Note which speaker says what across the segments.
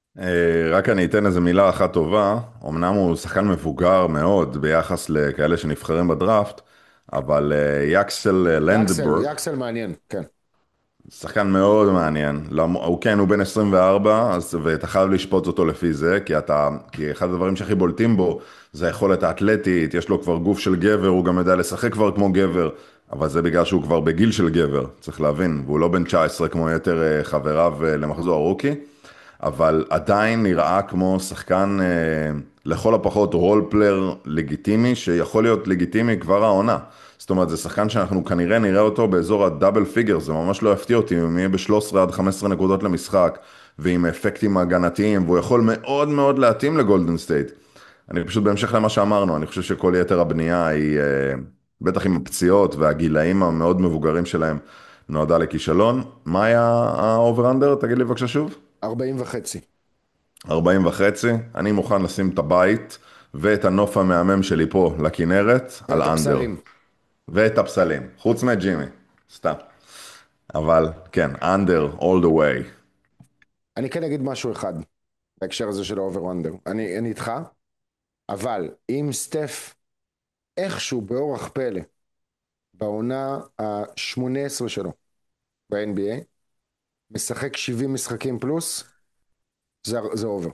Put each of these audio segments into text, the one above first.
Speaker 1: רק אני אתן איזה מילה אחת טובה. אמנם הוא שחקן מבוגר מאוד ביחס לכאלה שנבחרים בדראפט, אבל יאקסל לנדברג,
Speaker 2: יאקסל מעניין, כן.
Speaker 1: שחקן מאוד מעניין. הוא כן, הוא בן 24, ואתה חייב לשפוט אותו לפי זה, כי אחד הדברים שהכי בולטים בו זה היכולת האתלטית, יש לו כבר גוף של גבר, הוא גם יודע לשחק כבר כמו גבר, אבל זה בגלל שהוא כבר בגיל של גבר, צריך להבין, והוא לא בן 19 כמו יתר חבריו למחזור הרוקי. אבל עדיין נראה כמו שחקן לכל הפחות רול פלייר לגיטימי, שיכול להיות לגיטימי כבר העונה. זאת אומרת, זה שחקן שאנחנו כנראה נראה אותו באזור הדאבל פיגר, זה ממש לא יפתיע אותי אם יהיה ב-13 עד 15 נקודות למשחק, ועם אפקטים הגנתיים, והוא יכול מאוד מאוד להתאים לגולדן סטייט. אני פשוט בהמשך למה שאמרנו, אני חושב שכל יתר הבנייה היא, בטח עם הפציעות והגילאים המאוד מבוגרים שלהם, נועדה לכישלון. מה היה האובר-אנדר? תגיד לי בבקשה שוב.
Speaker 2: 40 וחצי.
Speaker 1: 40 וחצי, אני מוכן לשים את הבית ואת הנוף המהמם שלי פה לכנרת על
Speaker 2: ואת
Speaker 1: אנדר.
Speaker 2: הפסלים.
Speaker 1: ואת הפסלים, חוץ מג'ימי, סתם. אבל כן, אנדר all the way.
Speaker 2: אני כן אגיד משהו אחד בהקשר הזה של האובר וונדר. אני איתך, אבל אם סטף איכשהו באורח פלא בעונה ה-18 שלו ב-NBA משחק 70 משחקים פלוס, זה אובר.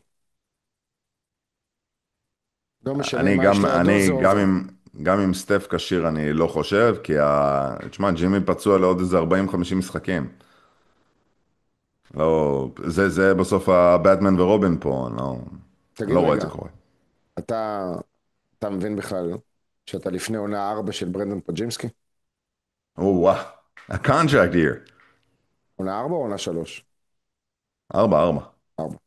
Speaker 2: לא משנה
Speaker 1: אני
Speaker 2: מה יש
Speaker 1: גם,
Speaker 2: לידו, זה
Speaker 1: אני גם
Speaker 2: אובר.
Speaker 1: עם, גם עם סטף כשיר אני לא חושב, תשמע, ג'ימי פצוע לעוד איזה 40-50 משחקים. לא, זה בסוף הבטמן ורובין פה, אני
Speaker 2: תגיד
Speaker 1: לא רואה את
Speaker 2: רגע,
Speaker 1: זה קורה.
Speaker 2: אתה, אתה מבין בכלל שאתה לפני עונה 4 של ברנדון פג'ימסקי?
Speaker 1: וואו, a contract year.
Speaker 2: עונה 4 או עונה 3?
Speaker 1: 4-4.
Speaker 2: 4.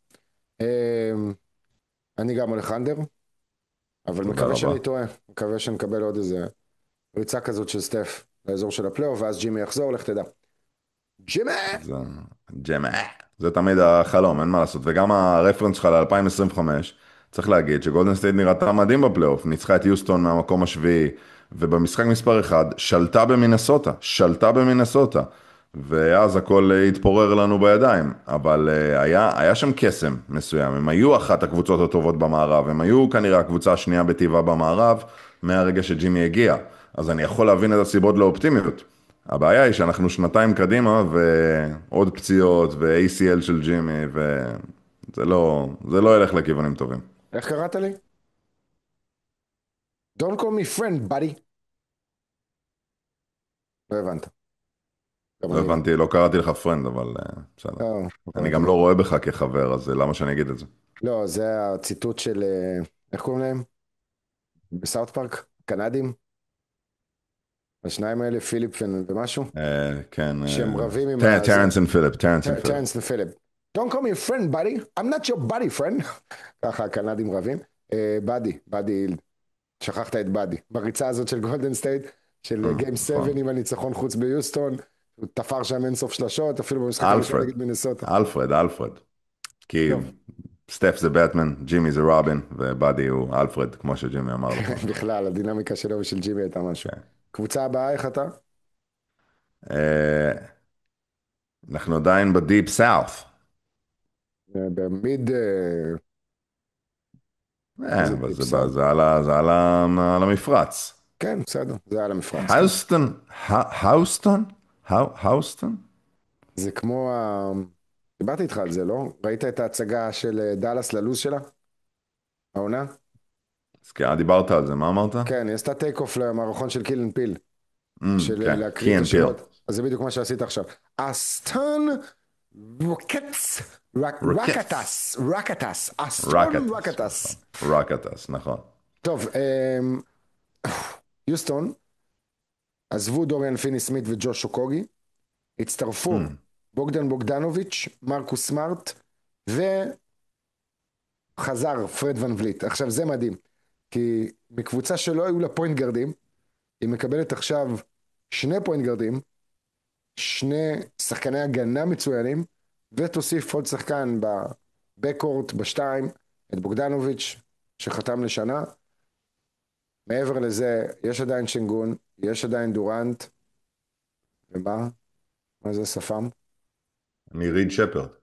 Speaker 2: אני גם הולך אנדר, אבל
Speaker 1: תודה
Speaker 2: מקווה
Speaker 1: רבה.
Speaker 2: שאני טועה. מקווה שנקבל עוד איזה ריצה כזאת של סטף לאזור של הפלייאוף, ואז ג'ימי יחזור, לך תדע. ג'ימי!
Speaker 1: זה ג'מא. זה תמיד החלום, אין מה לעשות. וגם הרפרנס שלך ל-2025, צריך להגיד שגולדן סטייט נראתה מדהים בפלייאוף, ניצחה את יוסטון מהמקום השביעי, ובמשחק מספר 1 שלטה במינסוטה, ואז הכל התפורר לנו בידיים. אבל היה שם קסם מסוים, הם היו אחת הקבוצות הטובות במערב, הם היו כנראה הקבוצה השנייה בטבעה במערב, מהרגע שג'ימי הגיע. אז אני יכול להבין את הסיבות לאופטימיות. הבעיה היא שאנחנו שנתיים קדימה ועוד פציעות ו-ACL של ג'ימי זה לא ילך לכיוונים טובים.
Speaker 2: איך קראת לי? Don't call me friend, buddy. לא הבנת. גם
Speaker 1: לא
Speaker 2: אני לא.
Speaker 1: הבנתי, לא קראתי לך פרנד, אבל בסדר.
Speaker 2: לא, לא
Speaker 1: אני
Speaker 2: קראתי
Speaker 1: גם
Speaker 2: לך.
Speaker 1: לא רואה בך כחבר, אז למה שאני אגיד את זה?
Speaker 2: לא, זה הציטוט של, איך קוראים להם? בסאוט פארק? קנדים? השניים האלה, פיליפ ומשהו?
Speaker 1: כן,
Speaker 2: שהם רבים עם הזה.
Speaker 1: טרנס אנד פיליפ, טרנס אנד פיליפ.
Speaker 2: טרנס ופיליפ. Don't call me a friend, buddy. I'm not your buddy, friend. ככה הקנדים רבים. באדי, שכחת את באדי. בריצה הזאת של גולדן סטייט, של גיים 7
Speaker 1: נכון.
Speaker 2: עם הניצחון חוץ ביוסטון, הוא תפר שם אינסוף שלשות, אפילו במשחק הראשון
Speaker 1: אלפרד,
Speaker 2: נגד מינסוטה.
Speaker 1: אלפרד. כי
Speaker 2: טוב,
Speaker 1: סטף זה בטמן, ג'ימי זה רובין, ובאדי הוא אלפרד, כמו שג'ימי אמר לו פעם.
Speaker 2: בכלל, הדינמיקה שלו ושל ג'ימי הייתה משהו.
Speaker 1: כן.
Speaker 2: קבוצה הבאה, איך אתה?
Speaker 1: אה, אנחנו עדיין בדיפ סאוף.
Speaker 2: במיד, איזה
Speaker 1: אבל
Speaker 2: דיפ סאונד.
Speaker 1: על המפרץ.
Speaker 2: כן, בסדר, זה על המפרץ, כן.
Speaker 1: האוסטון, האוסטון? האוסטון?
Speaker 2: זה כמו דיברתי איתך על זה, לא? ראית את ההצגה של דאלאס ללוז שלה? העונה?
Speaker 1: אז כן, דיברת על זה, מה אמרת?
Speaker 2: כן, היא עשתה טייק אוף למערכון של קילן פיל, של
Speaker 1: כן,
Speaker 2: להקריא את
Speaker 1: קי אנד פיל.
Speaker 2: השמות. אז זה בדיוק מה שעשית עכשיו. אסטון רוקטס,
Speaker 1: רוקטס.
Speaker 2: רקטס, אסטון
Speaker 1: רקטס, נכון.
Speaker 2: רקטס.
Speaker 1: רקטס, נכון.
Speaker 2: טוב, יוסטון, עזבו דוריאן פיני סמית וג'וש אוקוגי, הצטרפו בוגדן בוגדנוביץ', מרקוס סמארט, וחזר פרד ון וליט. עכשיו זה מדהים, כי מקבוצה שלא היו לה פוינט גרדים, היא מקבלת עכשיו שני פוינט גרדים, שני שחקני הגנה מצוינים, ותוסיף עוד שחקן בבקורט, בשתיים, את בוגדנוביץ', שחתם לשנה. מעבר לזה, יש עדיין שנגון, יש עדיין דורנט, ומה? מה זה שפם?
Speaker 1: אני ריד שפרד.